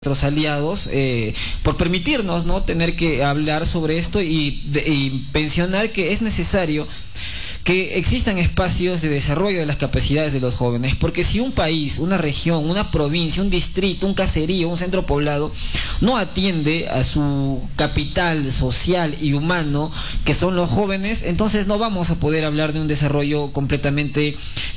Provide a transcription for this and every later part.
nuestros aliados por permitirnos no tener que hablar sobre esto y mencionar que es necesario que existan espacios de desarrollo de las capacidades de los jóvenes, porque si un país, una región, una provincia, un distrito, un caserío, un centro poblado no atiende a su capital social y humano, que son los jóvenes, entonces no vamos a poder hablar de un desarrollo completamente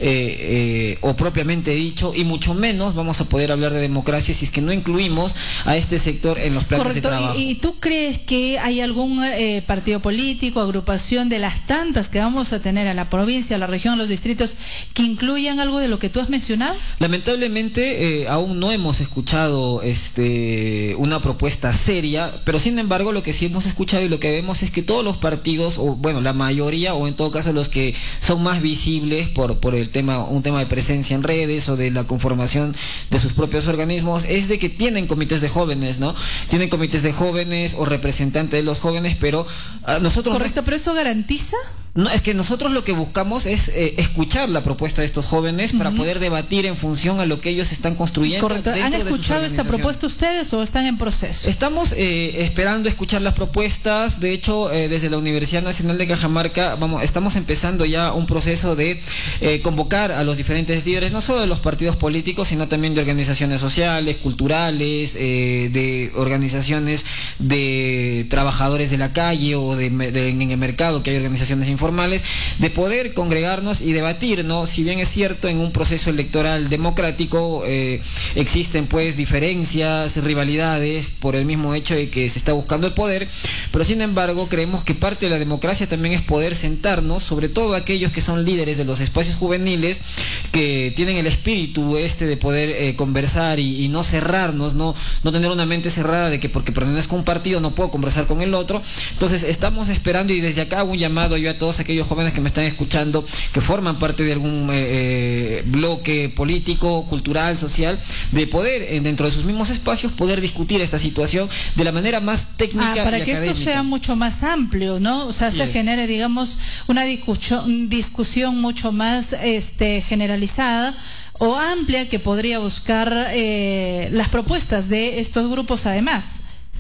o propiamente dicho, y mucho menos vamos a poder hablar de democracia si es que no incluimos a este sector en los planes de trabajo. ¿Y tú crees que hay algún partido político, agrupación de las tantas que vamos a tener a la provincia, a la región, a los distritos, que incluyan algo de lo que tú has mencionado? Lamentablemente aún no hemos escuchado una propuesta seria, pero sin embargo lo que sí hemos escuchado y lo que vemos es que todos los partidos, o bueno, la mayoría, o en todo caso los que son más visibles por el tema, un tema de presencia en redes o de la conformación de sus propios organismos, es de que tienen comités de jóvenes, ¿no? Tienen comités de jóvenes o representantes de los jóvenes, pero nosotros... Correcto, pero ¿eso garantiza? No, es que nosotros lo que buscamos es escuchar la propuesta de estos jóvenes para poder debatir en función a lo que ellos están construyendo. Correcto. ¿Han escuchado esta propuesta ustedes o están en proceso? Estamos esperando escuchar las propuestas. De hecho, desde la Universidad Nacional de Cajamarca estamos empezando ya un proceso de convocar a los diferentes líderes, no solo de los partidos políticos, sino también de organizaciones sociales, culturales, de organizaciones de trabajadores de la calle o en el mercado, que hay organizaciones informales, de poder congregarnos y debatir, ¿no? Si bien es cierto, en un proceso electoral democrático existen pues diferencias, rivalidades por el mismo hecho de que se está buscando el poder, pero sin embargo creemos que parte de la democracia también es poder sentarnos, sobre todo aquellos que son líderes de los espacios juveniles, que tienen el espíritu de poder conversar y no cerrarnos, no tener una mente cerrada de que porque pertenezco a un partido no puedo conversar con el otro. Entonces estamos esperando, y desde acá hago un llamado yo a todos aquellos jóvenes que me están escuchando, que forman parte de algún bloque político, cultural, social, de poder, dentro de sus mismos espacios, poder discutir esta situación de la manera más técnica para y que académica. Esto sea mucho más amplio, ¿no? O sea, se genere, digamos, una discusión mucho más generalizada o amplia, que podría buscar las propuestas de estos grupos además.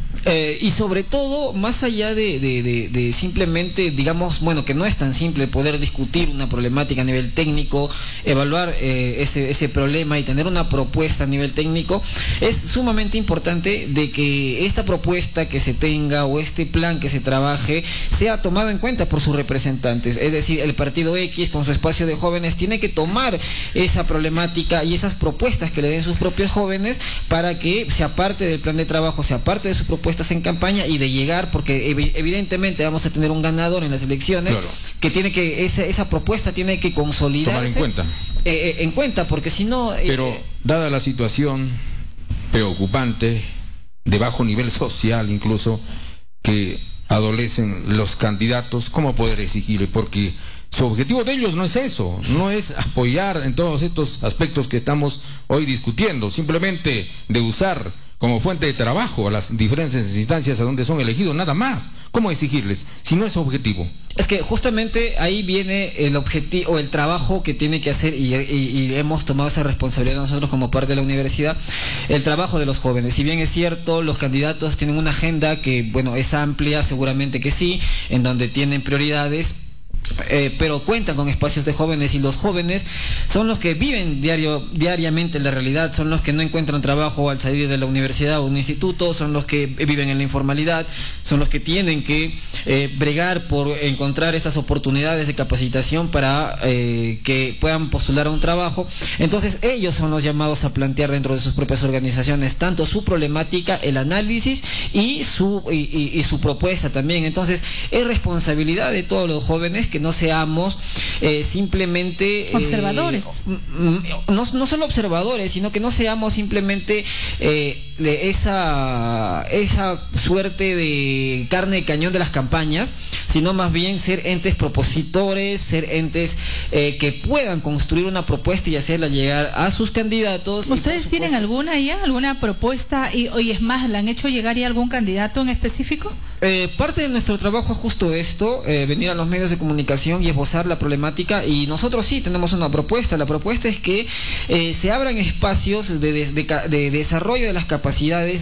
Y sobre todo, más allá de simplemente, digamos, bueno, que no es tan simple poder discutir una problemática a nivel técnico, evaluar ese problema y tener una propuesta a nivel técnico, es sumamente importante de que esta propuesta que se tenga o este plan que se trabaje sea tomado en cuenta por sus representantes. Es decir, el partido X con su espacio de jóvenes tiene que tomar esa problemática y esas propuestas que le den sus propios jóvenes para que sea parte del plan de trabajo, sea parte de su propuesta en campaña, y de llegar, porque evidentemente vamos a tener un ganador en las elecciones, claro, que tiene que esa propuesta tiene que consolidarse, tomar en cuenta, porque si no... Pero dada la situación preocupante de bajo nivel social incluso que adolecen los candidatos, ¿cómo poder exigirle? Porque su objetivo de ellos no es eso, no es apoyar en todos estos aspectos que estamos hoy discutiendo, simplemente de usar como fuente de trabajo a las diferentes instancias a donde son elegidos, nada más. ¿Cómo exigirles si no es objetivo? Es que justamente ahí viene el objetivo, el trabajo que tiene que hacer, y hemos tomado esa responsabilidad nosotros como parte de la universidad, el trabajo de los jóvenes. Si bien es cierto, los candidatos tienen una agenda que, bueno, es amplia, seguramente que sí, en donde tienen prioridades, pero cuentan con espacios de jóvenes, y los jóvenes son los que viven diariamente la realidad, son los que no encuentran trabajo al salir de la universidad o un instituto, son los que viven en la informalidad, son los que tienen que bregar por encontrar estas oportunidades de capacitación para que puedan postular a un trabajo. Entonces ellos son los llamados a plantear dentro de sus propias organizaciones tanto su problemática, el análisis y su propuesta también. Entonces es responsabilidad de todos los jóvenes que no seamos simplemente observadores, no solo observadores, sino que no seamos simplemente esa suerte de carne de cañón de las campañas, sino más bien ser entes propositores, ser entes que puedan construir una propuesta y hacerla llegar a sus candidatos. ¿Ustedes tienen alguna propuesta y es más, la han hecho llegar ya algún candidato en específico? Parte de nuestro trabajo es justo esto, venir a los medios de comunicación y esbozar la problemática, y nosotros sí tenemos una propuesta. La propuesta es que se abran espacios de desarrollo de las capacidades